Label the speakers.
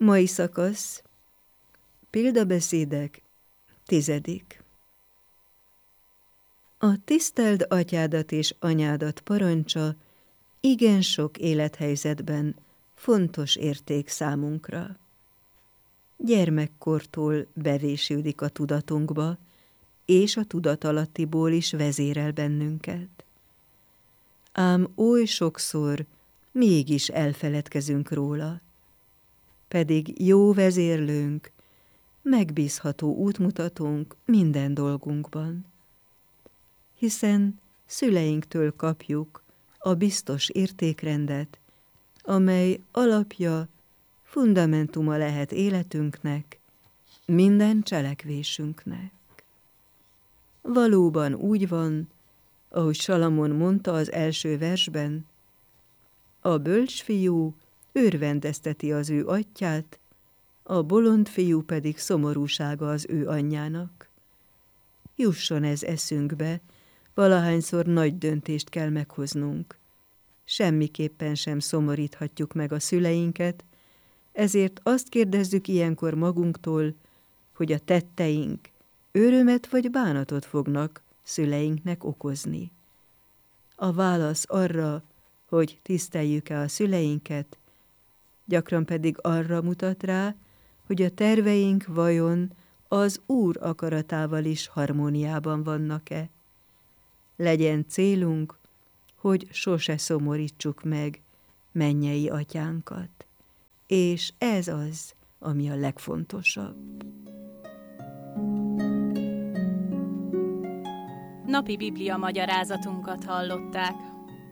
Speaker 1: Mai szakasz, példabeszédek, 10. A tiszteld atyádat és anyádat parancsa igen sok élethelyzetben fontos érték számunkra. Gyermekkortól bevésődik a tudatunkba, és a tudatalattiból is vezérel bennünket. Ám oly sokszor mégis elfeledkezünk róla, pedig jó vezérlőnk, megbízható útmutatónk minden dolgunkban. Hiszen szüleinktől kapjuk a biztos értékrendet, amely alapja, fundamentuma lehet életünknek, minden cselekvésünknek. Valóban úgy van, ahogy Salamon mondta az első versben, a bölcs fiú örvendezteti az ő atyját, a bolond fiú pedig szomorúsága az ő anyjának. Jusson ez eszünkbe, valahányszor nagy döntést kell meghoznunk. Semmiképpen sem szomoríthatjuk meg a szüleinket, ezért azt kérdezzük ilyenkor magunktól, hogy a tetteink örömet vagy bánatot fognak szüleinknek okozni. A válasz arra, hogy tiszteljük-e a szüleinket, gyakran pedig arra mutat rá, hogy a terveink vajon az Úr akaratával is harmóniában vannak-e. Legyen célunk, hogy sose szomorítsuk meg mennyei atyánkat. És ez az, ami a legfontosabb.
Speaker 2: Napi Biblia magyarázatunkat hallották.